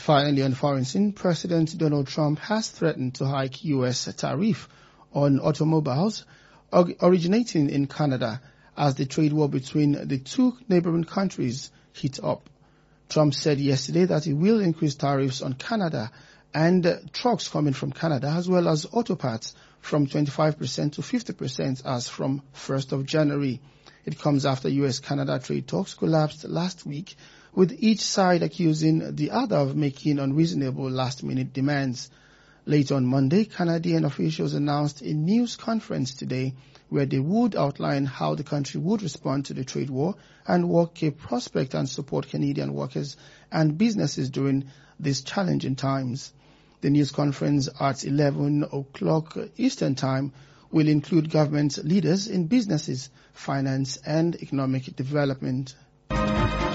Finally, on foreign scene, President Donald Trump has threatened to hike U.S. tariff on automobiles originating in Canada as the trade war between the two neighboring countries heats up. Trump said yesterday that he will increase tariffs on Canada and trucks coming from Canada, as well as auto parts, from 25% to 50% as from 1st of January. It comes after U.S.-Canada trade talks collapsed last week, with each side accusing the other of making unreasonable last-minute demands. Late on Monday, Canadian officials announced a news conference today where they would outline how the country would respond to the trade war and work a prospect and support Canadian workers and businesses during these challenging times. The news conference at 11 o'clock Eastern Time will include government leaders in businesses, finance and economic development.